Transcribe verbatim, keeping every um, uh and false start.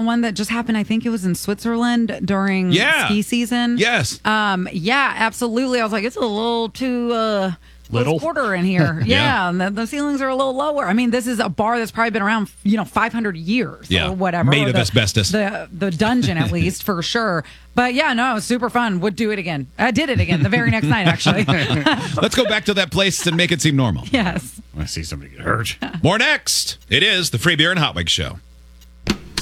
one that just happened. I think it was in Switzerland during Yeah. ski season. Yes. Um. Yeah. Absolutely. I was like, it's a little too uh, Little? quarter in here. Yeah. Yeah. And the, the ceilings are a little lower. I mean, this is a bar that's probably been around, you know, five hundred years Yeah. or whatever. Made or of the, asbestos. The the dungeon, at least for sure. But yeah, no, it was super fun. Would do it again. I did it again the very next night, actually. Let's go back to that place and make it seem normal. Yes. I see somebody get hurt. More next. It is the Free Beer and Hot Wings Show.